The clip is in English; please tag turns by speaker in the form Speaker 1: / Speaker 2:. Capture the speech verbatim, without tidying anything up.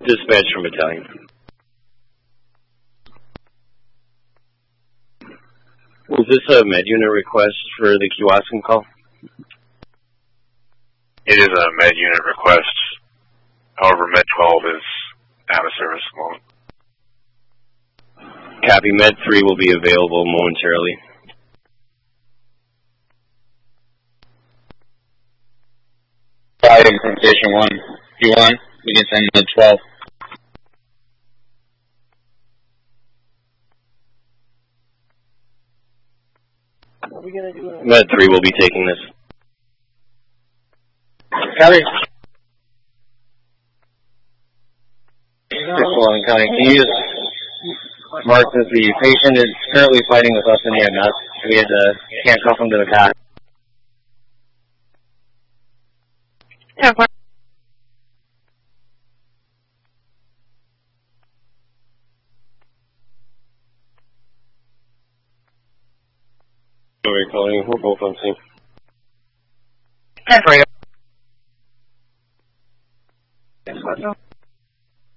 Speaker 1: Dispatch from battalion. Was this a med unit request for the Kewaskum call?
Speaker 2: It is a med unit request. However, med twelve is out of service at the moment.
Speaker 1: Copy. Med three will be available momentarily.
Speaker 3: Item from Station one. If you want, we can send med twelve.
Speaker 1: Med three will be taking this.
Speaker 3: Copy. six one County, can you just mark that the patient is currently fighting with us in E M S? We had to handcuff him to the cot.
Speaker 4: Yeah, fine.
Speaker 1: We're calling. We're both on scene.
Speaker 4: That's right.